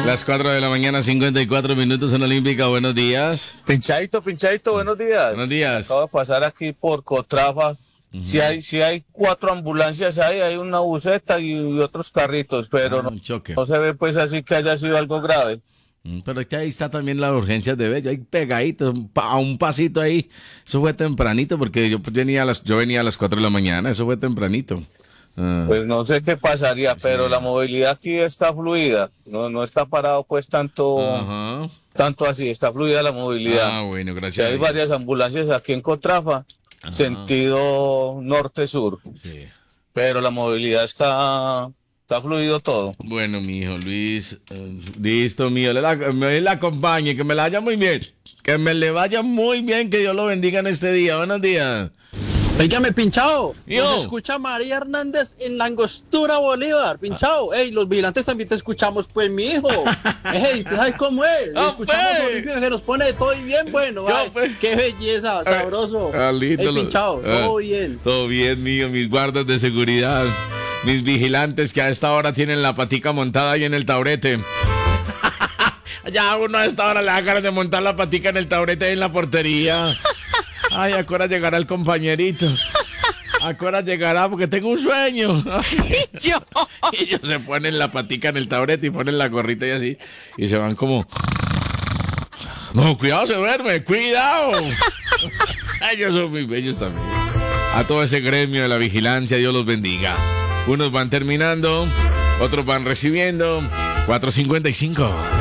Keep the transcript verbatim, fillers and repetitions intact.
Las cuatro de la mañana, cincuenta y cuatro minutos en Olímpica. Buenos días. Pinchadito, pinchadito, buenos días. Buenos días. Acabo de pasar aquí por Cotrafa. Uh-huh. Si hay, si hay cuatro ambulancias ahí, hay una buseta y, y otros carritos, pero ah, no, choque. no se ve pues así que haya sido algo grave. Pero es que ahí está también la urgencia de Bello, ahí pegadito, a un pasito ahí. Eso fue tempranito, porque yo venía a las, yo venía a las cuatro de la mañana, eso fue tempranito. Uh, pues no sé qué pasaría, pero sí. La movilidad aquí está fluida, no, no está parado pues tanto, uh-huh. tanto así, está fluida la movilidad. Ah, bueno, gracias. Sí, hay varias ambulancias aquí en Cotrafa, uh-huh. sentido norte-sur, sí. Pero la movilidad está... Está fluido todo. Bueno, mi hijo Luis, eh, listo, mío, le la, me la acompañe, que me la vaya muy bien, que me le vaya muy bien, que Dios lo bendiga en este día. Buenos días. Óigame, Pinchao, nos escucha María Hernández en la Angostura Bolívar, Pinchao. Ey, los vigilantes también te escuchamos, pues, mi hijo. Ey, ¿tú sabes cómo es? No, escuchamos pues. Olímpica, que nos pone todo y bien bueno. Yo, ay, pues. Qué belleza, sabroso. Ah, lindo, Ey, Pinchao, ah, todo bien. Todo bien, mío, mis guardas de seguridad, mis vigilantes que a esta hora tienen la patica montada ahí en el taurete. Ya uno a esta hora le da ganas de montar la patica en el taurete ahí en la portería. Ay, ¿a qué hora llegará el compañerito? ¿A qué hora llegará? Porque tengo un sueño. Yo. Y ellos se ponen la patica en el taburete y ponen la gorrita y así. Y se van como... No, cuidado, se duerme, cuidado. Ellos son muy bellos también. A todo ese gremio de la vigilancia, Dios los bendiga. Unos van terminando, otros van recibiendo. cuatro cincuenta y cinco.